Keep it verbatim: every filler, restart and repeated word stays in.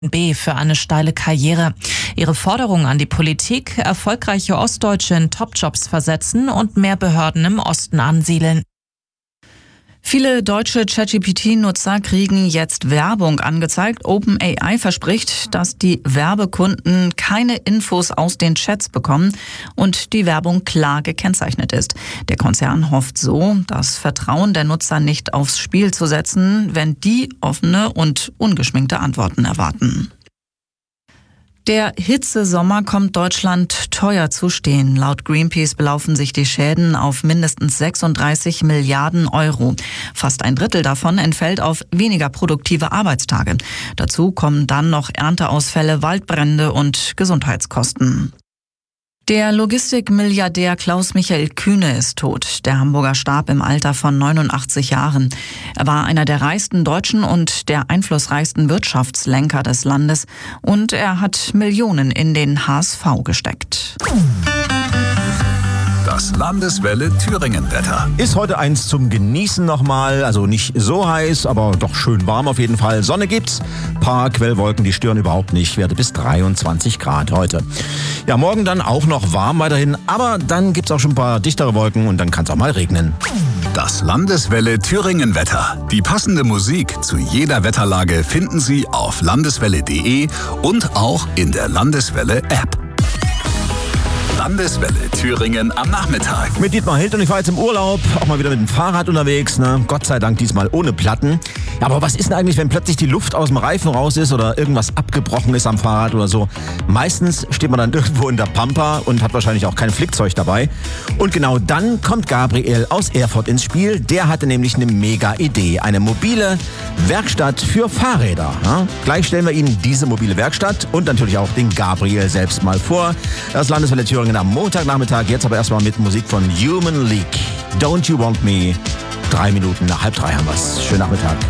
B für eine steile Karriere. Ihre Forderung an die Politik: erfolgreiche Ostdeutsche in Topjobs versetzen und mehr Behörden im Osten ansiedeln. Viele deutsche ChatGPT-Nutzer kriegen jetzt Werbung angezeigt. OpenAI verspricht, dass die Werbekunden keine Infos aus den Chats bekommen und die Werbung klar gekennzeichnet ist. Der Konzern hofft so, das Vertrauen der Nutzer nicht aufs Spiel zu setzen, wenn die offene und ungeschminkte Antworten erwarten. Der Hitzesommer kommt Deutschland teuer zu stehen. Laut Greenpeace belaufen sich die Schäden auf mindestens sechsunddreißig Milliarden Euro. Fast ein Drittel davon entfällt auf weniger produktive Arbeitstage. Dazu kommen dann noch Ernteausfälle, Waldbrände und Gesundheitskosten. Der Logistikmilliardär Klaus-Michael Kühne ist tot. Der Hamburger starb im Alter von neunundachtzig Jahren. Er war einer der reichsten Deutschen und der einflussreichsten Wirtschaftslenker des Landes. Und er hat Millionen in den H S V gesteckt. Das Landeswelle Thüringen-Wetter. Ist heute eins zum Genießen nochmal. Also nicht so heiß, aber doch schön warm auf jeden Fall. Sonne gibt's. Paar Quellwolken, die stören überhaupt nicht. Werte bis dreiundzwanzig Grad heute. Ja, morgen dann auch noch warm weiterhin. Aber dann gibt's auch schon ein paar dichtere Wolken und dann kann es auch mal regnen. Das Landeswelle Thüringen-Wetter. Die passende Musik zu jeder Wetterlage finden Sie auf landeswelle punkt de und auch in der Landeswelle-App. Landeswelle Thüringen am Nachmittag. Mit Dietmar Hild und ich war jetzt im Urlaub, auch mal wieder mit dem Fahrrad unterwegs, ne? Gott sei Dank diesmal ohne Platten. Ja, aber was ist denn eigentlich, wenn plötzlich die Luft aus dem Reifen raus ist oder irgendwas abgebrochen ist am Fahrrad oder so? Meistens steht man dann irgendwo in der Pampa und hat wahrscheinlich auch kein Flickzeug dabei. Und genau dann kommt Gabriel aus Erfurt ins Spiel. Der hatte nämlich eine mega Idee. Eine mobile Werkstatt für Fahrräder. Ja? Gleich stellen wir Ihnen diese mobile Werkstatt und natürlich auch den Gabriel selbst mal vor. Das Landeswelle Thüringen am Montagnachmittag. Jetzt aber erstmal mit Musik von Human League. Don't You Want Me? Drei Minuten nach halb drei haben wir's. Schönen Nachmittag.